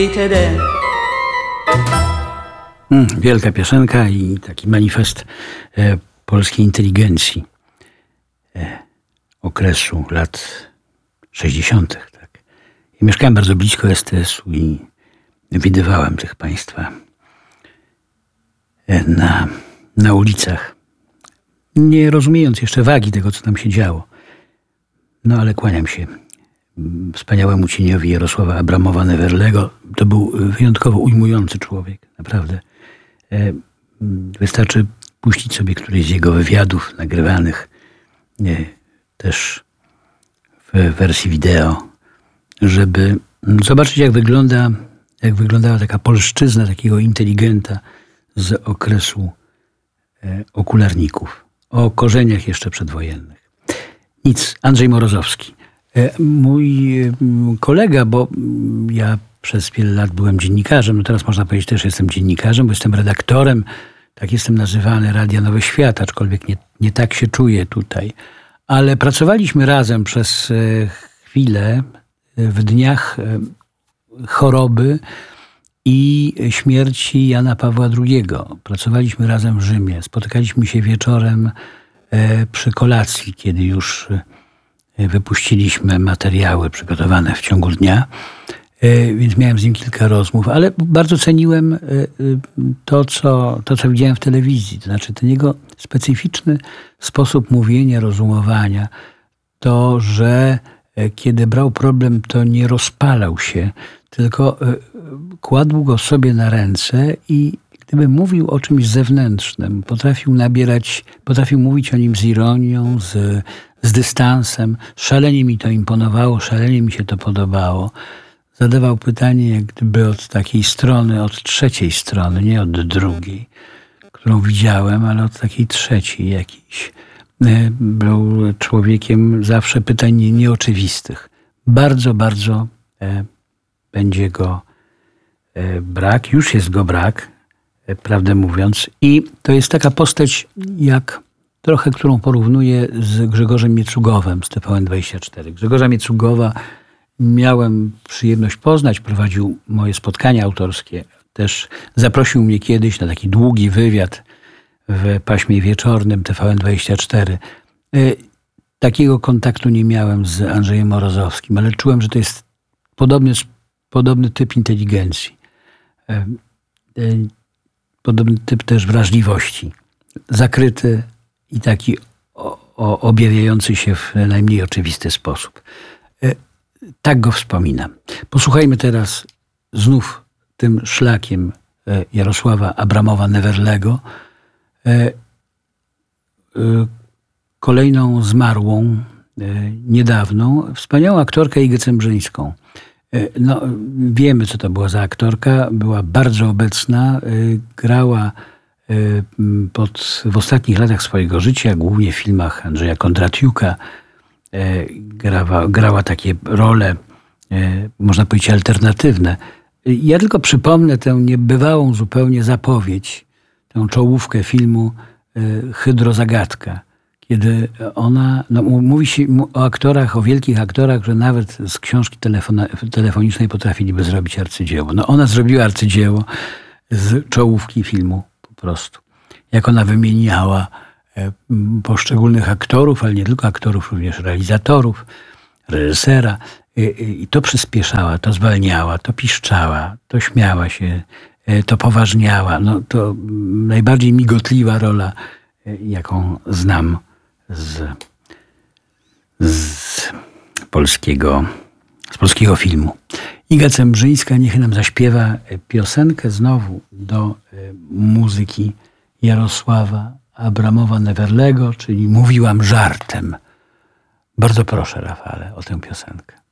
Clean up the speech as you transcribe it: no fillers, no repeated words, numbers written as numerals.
Wielka piosenka i taki manifest polskiej inteligencji okresu lat 60. Tak. I mieszkałem bardzo blisko STS-u i widywałem tych państwa na ulicach, nie rozumiejąc jeszcze wagi tego, co tam się działo. No ale kłaniam się wspaniałemu cieniowi Jarosława Abramowa-Newerlego. To był wyjątkowo ujmujący człowiek, naprawdę. Wystarczy puścić sobie któryś z jego wywiadów nagrywanych też w wersji wideo, żeby zobaczyć, jak wyglądała taka polszczyzna takiego inteligenta z okresu okularników, o korzeniach jeszcze przedwojennych. Nic, Andrzej Morozowski. Mój kolega, bo ja przez wiele lat byłem dziennikarzem, no teraz można powiedzieć też jestem dziennikarzem, bo jestem redaktorem, tak jestem nazywany, Radia Nowy Świat, aczkolwiek nie tak się czuję tutaj. Ale pracowaliśmy razem przez chwilę w dniach choroby i śmierci Jana Pawła II. Pracowaliśmy razem w Rzymie. Spotykaliśmy się wieczorem przy kolacji, kiedy już wypuściliśmy materiały przygotowane w ciągu dnia, więc miałem z nim kilka rozmów, ale bardzo ceniłem to, co widziałem w telewizji. To znaczy ten jego specyficzny sposób mówienia, rozumowania. To, że kiedy brał problem, to nie rozpalał się, tylko kładł go sobie na ręce i gdyby mówił o czymś zewnętrznym, potrafił mówić o nim z ironią, z dystansem. Szalenie mi to imponowało, szalenie mi się to podobało. Zadawał pytanie jak gdyby od takiej strony, od trzeciej strony, nie od drugiej, którą widziałem, ale od takiej trzeciej jakiejś. Był człowiekiem zawsze pytań nieoczywistych. Bardzo, bardzo będzie go brak, już jest go brak, prawdę mówiąc. I to jest taka postać, trochę, którą porównuję z Grzegorzem Miecugowem z TVN24. Grzegorza Miecugowa miałem przyjemność poznać, prowadził moje spotkania autorskie. Też zaprosił mnie kiedyś na taki długi wywiad w paśmie wieczornym TVN24. Takiego kontaktu nie miałem z Andrzejem Morozowskim, ale czułem, że to jest podobny typ inteligencji. Podobny typ też wrażliwości. Zakryty i taki objawiający się w najmniej oczywisty sposób. Tak go wspominam. Posłuchajmy teraz znów tym szlakiem Jarosława Abramowa-Newerlego. Kolejną zmarłą niedawno wspaniałą aktorkę Igę Cembrzyńską. No, wiemy, co to była za aktorka. Była bardzo obecna. Grała w ostatnich latach swojego życia, głównie w filmach Andrzeja Kondratiuka. Grała takie role, można powiedzieć, alternatywne. Ja tylko przypomnę tę niebywałą zupełnie zapowiedź, tę czołówkę filmu Hydrozagadka, kiedy ona, mówi się o aktorach, o wielkich aktorach, że nawet z książki telefonicznej potrafiliby zrobić arcydzieło. No ona zrobiła arcydzieło z czołówki filmu po prostu. Jak ona wymieniała poszczególnych aktorów, ale nie tylko aktorów, również realizatorów, reżysera. I to przyspieszała, to zwalniała, to piszczała, to śmiała się, to poważniała. No, to najbardziej migotliwa rola, jaką znam z polskiego filmu. Iga Cembrzyńska niech nam zaśpiewa piosenkę znowu do muzyki Jarosława Abramowa-Newerlego, czyli Mówiłam żartem. Bardzo proszę, Rafale, o tę piosenkę.